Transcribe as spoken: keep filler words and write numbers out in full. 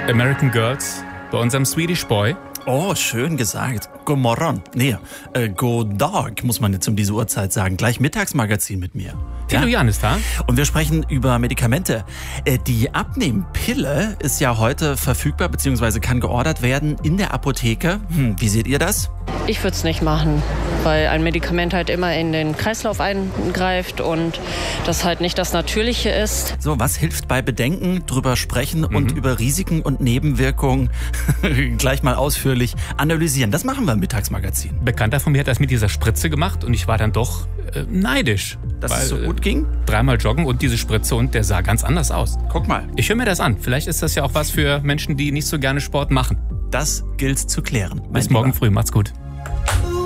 American Girls bei unserem Swedish Boy. Oh, schön gesagt. God morgon. Nee, äh, God Dag muss man jetzt um diese Uhrzeit sagen. Gleich Mittagsmagazin mit mir. Tilo Jan ist da. Und wir sprechen über Medikamente. Äh, die Abnehmpille ist ja heute verfügbar bzw. kann geordert werden in der Apotheke. Hm, wie seht ihr das? Ich würde es nicht machen, weil ein Medikament halt immer in den Kreislauf eingreift und das halt nicht das Natürliche ist. So, was hilft bei Bedenken? Drüber sprechen mhm. und über Risiken und Nebenwirkungen gleich mal ausführlich analysieren. Das machen wir im Mittagsmagazin. Bekannter von mir hat das mit dieser Spritze gemacht und ich war dann doch äh, neidisch. Dass weil, es so gut ging? Dreimal joggen und diese Spritze und der sah ganz anders aus. Guck mal. Ich höre mir das an. Vielleicht ist das ja auch was für Menschen, die nicht so gerne Sport machen. Das gilt zu klären. Bis morgen früh. Macht's gut.